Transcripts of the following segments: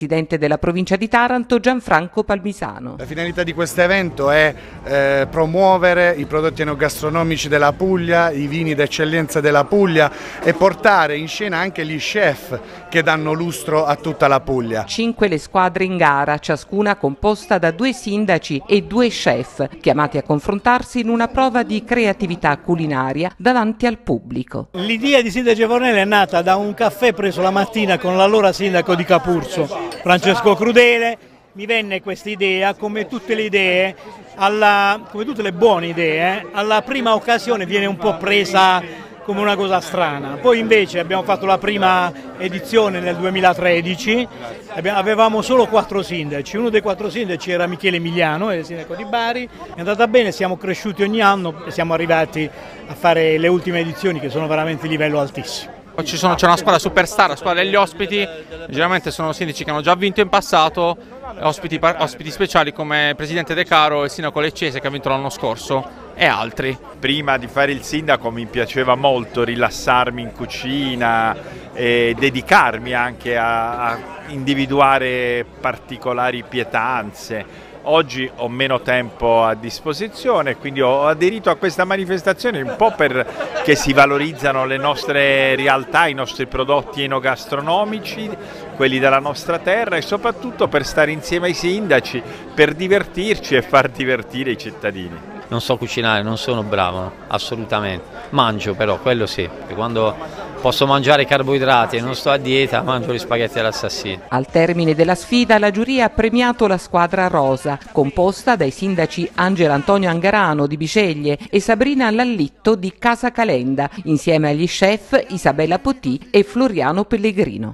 Presidente della provincia di Taranto Gianfranco Palmisano. La finalità di questo evento è promuovere i prodotti enogastronomici della Puglia, i vini d'eccellenza della Puglia e portare in scena anche gli chef che danno lustro a tutta la Puglia. 5 le squadre in gara, ciascuna composta da 2 sindaci e 2 chef, chiamati a confrontarsi in una prova di creatività culinaria davanti al pubblico. L'idea di Sindaco Fornelli è nata da un caffè preso la mattina con l'allora sindaco di Capurso, Francesco Crudele. Mi venne questa idea, come tutte le idee, come tutte le buone idee, alla prima occasione viene un po' presa come una cosa strana. Poi invece abbiamo fatto la prima edizione nel 2013, avevamo solo 4 sindaci, uno dei 4 sindaci era Michele Emiliano, il sindaco di Bari, è andata bene, siamo cresciuti ogni anno e siamo arrivati a fare le ultime edizioni che sono veramente di livello altissimo. C'è una squadra superstar, la squadra degli ospiti, generalmente sono sindaci che hanno già vinto in passato, ospiti speciali come Presidente De Caro e il sindaco Leccese che ha vinto l'anno scorso e altri. Prima di fare il sindaco mi piaceva molto rilassarmi in cucina e dedicarmi anche a individuare particolari pietanze. Oggi ho meno tempo a disposizione, quindi ho aderito a questa manifestazione un po' perché si valorizzano le nostre realtà, i nostri prodotti enogastronomici, quelli della nostra terra e soprattutto per stare insieme ai sindaci, per divertirci e far divertire i cittadini. Non so cucinare, non sono bravo, assolutamente. Mangio però, quello sì, perché quando posso mangiare carboidrati e non sto a dieta, mangio gli spaghetti all'assassino. Al termine della sfida la giuria ha premiato la squadra rosa, composta dai sindaci Angelo Antonio Angarano di Biceglie e Sabrina Lallitto di Casa Calenda, insieme agli chef Isabella Potì e Floriano Pellegrino.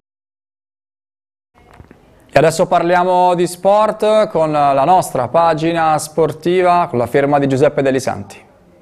E adesso parliamo di sport con la nostra pagina sportiva, con la firma di Giuseppe Delisanti.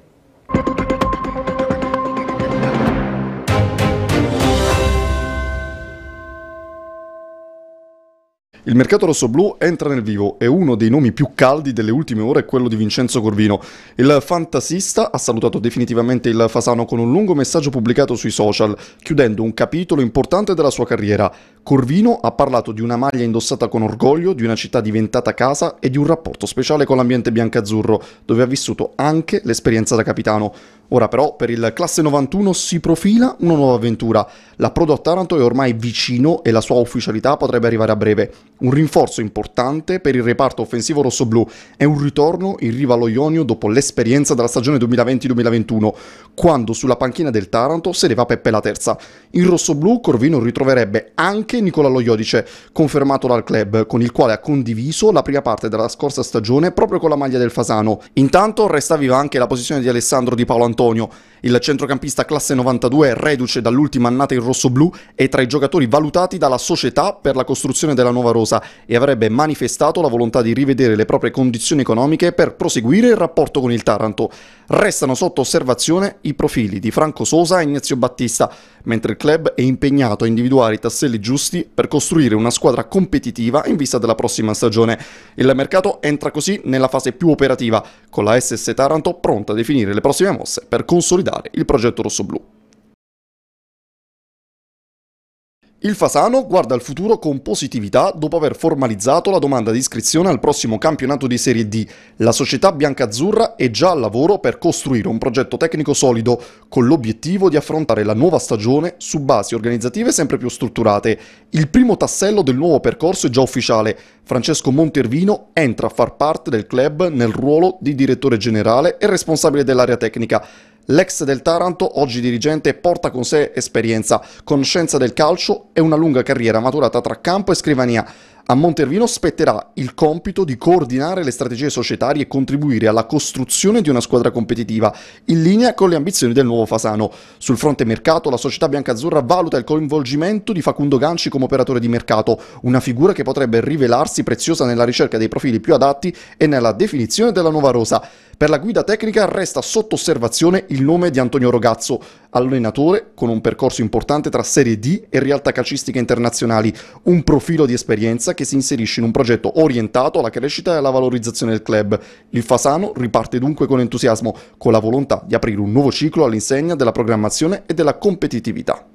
Il mercato rossoblù entra nel vivo e uno dei nomi più caldi delle ultime ore è quello di Vincenzo Corvino. Il fantasista ha salutato definitivamente il Fasano con un lungo messaggio pubblicato sui social, chiudendo un capitolo importante della sua carriera. Corvino ha parlato di una maglia indossata con orgoglio, di una città diventata casa e di un rapporto speciale con l'ambiente biancazzurro, dove ha vissuto anche l'esperienza da capitano. Ora però per il classe 91 si profila una nuova avventura. L'approdo a Taranto è ormai vicino e la sua ufficialità potrebbe arrivare a breve. Un rinforzo importante per il reparto offensivo rossoblù è un ritorno in riva allo Ionio dopo l'esperienza della stagione 2020-2021, quando sulla panchina del Taranto sedeva Peppe La Terza. In rossoblù Corvino ritroverebbe anche Nicola Lo Iodice, confermato dal club, con il quale ha condiviso la prima parte della scorsa stagione proprio con la maglia del Fasano. Intanto resta viva anche la posizione di Alessandro Di Paolo Antonio. Il centrocampista classe 92, reduce dall'ultima annata in rossoblù, è tra i giocatori valutati dalla società per la costruzione della nuova rosa e avrebbe manifestato la volontà di rivedere le proprie condizioni economiche per proseguire il rapporto con il Taranto. Restano sotto osservazione i profili di Franco Sosa e Ignazio Battista, mentre il club è impegnato a individuare i tasselli giusti per costruire una squadra competitiva in vista della prossima stagione. Il mercato entra così nella fase più operativa, con la SS Taranto pronta a definire le prossime mosse per consolidare il progetto rossoblù. Il Fasano guarda al futuro con positività dopo aver formalizzato la domanda di iscrizione al prossimo campionato di Serie D. La società biancazzurra è già al lavoro per costruire un progetto tecnico solido, con l'obiettivo di affrontare la nuova stagione su basi organizzative sempre più strutturate. Il primo tassello del nuovo percorso è già ufficiale. Francesco Montervino entra a far parte del club nel ruolo di direttore generale e responsabile dell'area tecnica. L'ex del Taranto, oggi dirigente, porta con sé esperienza, conoscenza del calcio e una lunga carriera maturata tra campo e scrivania. A Montervino spetterà il compito di coordinare le strategie societarie e contribuire alla costruzione di una squadra competitiva, in linea con le ambizioni del nuovo Fasano. Sul fronte mercato, la società biancazzurra valuta il coinvolgimento di Facundo Ganci come operatore di mercato, una figura che potrebbe rivelarsi preziosa nella ricerca dei profili più adatti e nella definizione della nuova rosa. Per la guida tecnica resta sotto osservazione il nome di Antonio Rogazzo, allenatore con un percorso importante tra Serie D e realtà calcistiche internazionali, un profilo di esperienza che si inserisce in un progetto orientato alla crescita e alla valorizzazione del club. Il Fasano riparte dunque con entusiasmo, con la volontà di aprire un nuovo ciclo all'insegna della programmazione e della competitività.